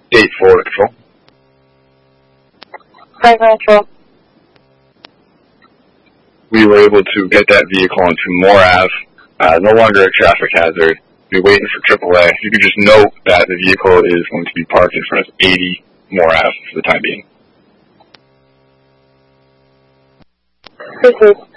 8 Florida Control. Control. We were able to get that vehicle onto Moore Ave, no longer a traffic hazard. We're waiting for AAA. You can just note that the vehicle is going to be parked in front of 80 Moore Ave for the time being. Proceed.